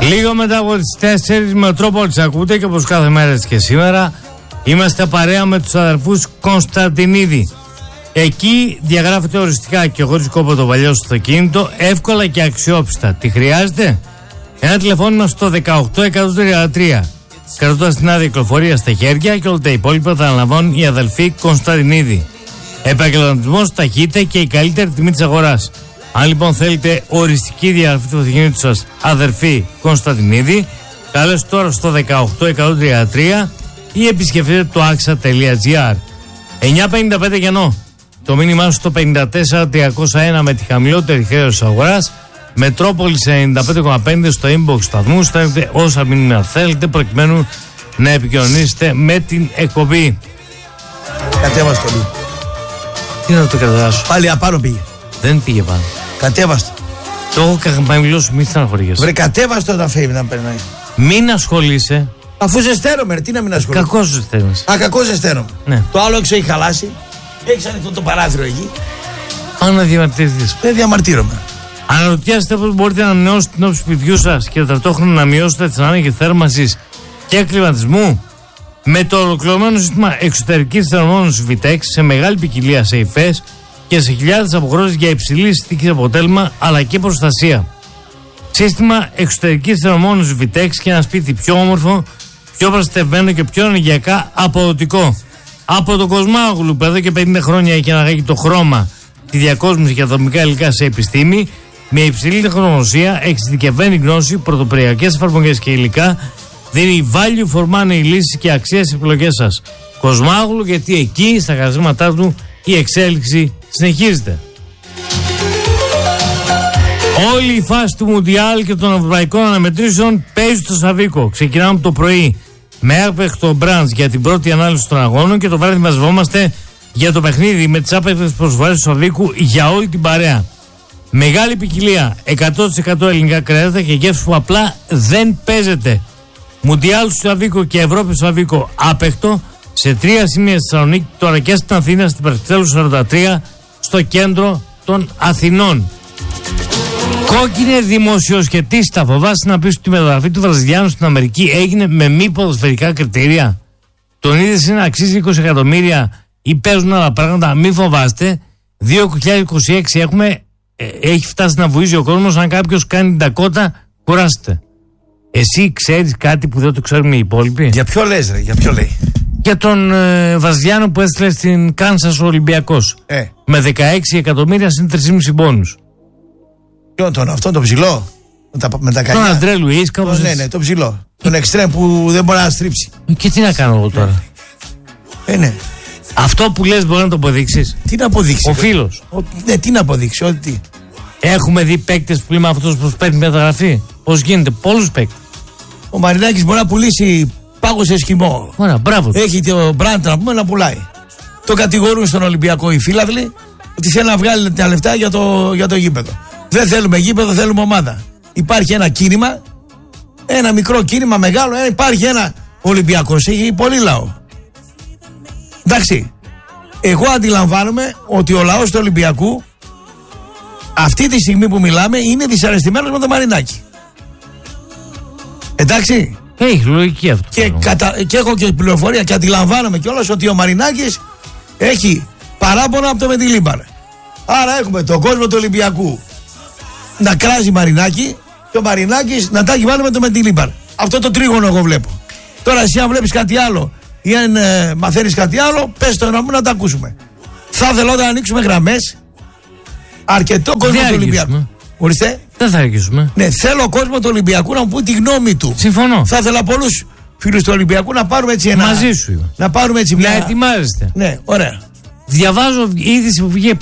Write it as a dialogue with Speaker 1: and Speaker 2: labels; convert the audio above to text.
Speaker 1: Λίγο μετά από τις 4 Μετρόπολης ακούτε και όπως κάθε μέρα και σήμερα είμαστε παρέα με τους αδερφούς Κωνσταντινίδη. Εκεί διαγράφεται οριστικά και χωρίς κόπο το παλιό στο αυτοκίνητο, εύκολα και αξιόπιστα. Τι χρειάζεται? Ένα τηλεφώνημα στο 18133. Κρατώντας την άδεια κυκλοφορία στα χέρια και όλα τα υπόλοιπα θα αναλαμβάνουν οι αδελφοί Κωνσταντινίδη. Επαγγελματισμός, ταχύτητα και η καλύτερη τιμή της αγοράς. Αν λοιπόν θέλετε οριστική διαγραφή του αυτοκινήτου σας, αδερφοί Κωνσταντινίδη, καλέστε τώρα στο 18133 ή επισκεφτείτε το axa.gr. 9.55 γεννό. Το μήνυμά σου στο 54301 με τη χαμηλότερη χρέωση αγοράς. Μετρόπολης 95,5 στο inbox σταθμού. Στέλνετε όσα μήνυμα θέλετε προκειμένου να επικοινωνήσετε με την εκπομπή.
Speaker 2: Κατέβασε το λίγο.
Speaker 1: Τι να το κατεβάσω?
Speaker 2: Πάλι απάνω πήγε.
Speaker 1: Δεν πήγε πάνω.
Speaker 2: Κατέβασε το.
Speaker 1: Το έχω καμπανιλώσει, μην στεναχωριέσαι.
Speaker 2: Βρε, κατέβασε το να φεύγει να περνάει.
Speaker 1: Μην ασχολείσαι.
Speaker 2: Αφού ζεσταίνομαι, τι να μην ασχολείσαι.
Speaker 1: Κακό ζεσταίνεσαι.
Speaker 2: Α, κακό ζεσταίνομαι.
Speaker 1: Ναι.
Speaker 2: Το άλλο έξω έχει χαλάσει. Έχει ανοιχτό το παράθυρο εκεί.
Speaker 1: Πάνω να διαμαρτυρηθείς.
Speaker 2: Δεν διαμαρτύρομαι.
Speaker 1: Αναρωτιάστε πώς μπορείτε να μειώσετε την όψη του σπιτιού σας και ταυτόχρονα να μειώσετε τις ανάγκες θέρμανσης και κλιματισμού? Με το ολοκληρωμένο σύστημα εξωτερικής θερμομόνωσης Vitex σε μεγάλη ποικιλία σε υφές και σε χιλιάδες αποχρώσεις για υψηλή συνθήκη αποτέλεσμα αλλά και προστασία. Σύστημα εξωτερικής θερμομόνωσης Vitex και ένα σπίτι πιο όμορφο, πιο προστατευμένο και πιο ενεργειακά αποδοτικό. Από το Κοσμάγλου που εδώ και 50 χρόνια έχει αναγάγει το χρώμα, τη διακόσμηση και ατομικά υλικά σε επιστήμη, με υψηλή τεχνογνωσία, εξειδικευμένη γνώση, πρωτοποριακές εφαρμογές και υλικά, δίνει value for money λύσεις και αξίες στις επιλογές σας. Κοσμάγλου, γιατί εκεί στα καταστήματά του η εξέλιξη συνεχίζεται. Όλη η φάση του Μουντιάλ και των ευρωπαϊκών αναμετρήσεων παίζει στο Σαββίκο. Ξεκινάμε το πρωί με άπεχτο μπραντς για την πρώτη ανάλυση των αγώνων και το βράδυ μαζευόμαστε για το παιχνίδι με τις άπεχτες προσφορές του Σαββίκου για όλη την παρέα. Μεγάλη ποικιλία, 100% ελληνικά κρέατα και γεύση που απλά δεν παίζεται. Μουντιάλ στο Σαββίκο και Ευρώπη στο Σαββίκο άπεχτο σε 3 σημεία στη Θεσσαλονίκη, τώρα και στην Αθήνα, στην Περιστέλου 43, στο κέντρο των Αθηνών. Κόκκινε δημοσιοσχετίστα, φοβάσαι να πεις ότι η μεταγραφή του Βραζιλιάνου στην Αμερική έγινε με μη ποδοσφαιρικά κριτήρια? Τον είδες να αξίζει 20 εκατομμύρια ή παίζουν άλλα πράγματα? Μη φοβάστε. 2026 έχει φτάσει να βουίζει ο κόσμος. Αν κάποιος κάνει την τακότα, κουράσετε. Εσύ ξέρεις κάτι που δεν το ξέρουμε οι υπόλοιποι?
Speaker 2: Για ποιο λες, ρε, για ποιο λέει?
Speaker 1: Για τον Βραζιλιάνο που έστειλε στην Κάνσας ο Ολυμπιακός. Με 16 εκατομμύρια συν 3,5 μπόνους.
Speaker 2: Ποιον αυτόν τον ψηλό? Με τα
Speaker 1: τον Αντρέ Λουίς, κάπως
Speaker 2: έτσι. Ναι, τον ψηλό. Τον εξτρέμ που δεν μπορεί να στρίψει.
Speaker 1: Και τι να κάνω εγώ τώρα?
Speaker 2: Ναι.
Speaker 1: Αυτό που λες μπορεί να το αποδείξεις?
Speaker 2: Τι να αποδείξει?
Speaker 1: Ο φίλος.
Speaker 2: Ναι, τι να αποδείξει, ό,τι τι.
Speaker 1: Έχουμε δει παίκτες που λέμε αυτός που παίρνει μεταγραφή. Πώς γίνεται, πολλούς παίκτες.
Speaker 2: Ο Μαρινάκης μπορεί να πουλήσει πάγο σε σκημό.
Speaker 1: Ωραία, μπράβο.
Speaker 2: Έχει το μπραντ να πούμε να πουλάει. Το κατηγορούν στον Ολυμπιακό οι φίλαθλοι ότι θέλουν να βγάλει τα λεφτά για το γήπεδο. Δεν θέλουμε γήπεδο, θέλουμε ομάδα. Υπάρχει ένα κίνημα, ένα μικρό κίνημα, μεγάλο. Υπάρχει ένα Ολυμπιακός, έχει πολύ λαό. Εντάξει. Εγώ αντιλαμβάνομαι ότι ο λαός του Ολυμπιακού αυτή τη στιγμή που μιλάμε είναι δυσαρεστημένος με τον Μαρινάκη. Εντάξει.
Speaker 1: Έχει λογική αυτό.
Speaker 2: Και έχω και πληροφορία και αντιλαμβάνομαι κιόλας ότι ο Μαρινάκης έχει παράπονα από το Μεντιλίμπαρ. Άρα έχουμε τον κόσμο του Ολυμπιακού να κράζει Μαρινάκη και ο Μαρινάκης να τα έχει βάλει με το Μεντιλίμπαρ. Αυτό το τρίγωνο εγώ βλέπω. Τώρα εσύ αν βλέπεις κάτι άλλο ή αν μαθαίνεις κάτι άλλο, πες το να μου να τα ακούσουμε. Θα ήθελα όταν ανοίξουμε γραμμές αρκετό κόσμο του Ολυμπιακού. Ορίστε.
Speaker 1: Δεν θα αρχίσουμε.
Speaker 2: Ναι, θέλω ο κόσμο του Ολυμπιακού να μου πει τη γνώμη του.
Speaker 1: Συμφωνώ.
Speaker 2: Θα ήθελα πολλούς φίλους του Ολυμπιακού να πάρουμε έτσι ένα.
Speaker 1: Μαζί σου.
Speaker 2: Να πάρουμε έτσι μια.
Speaker 1: Να ετοιμάζεστε.
Speaker 2: Ναι, ωραία.
Speaker 1: Διαβάζω είδηση που βγήκε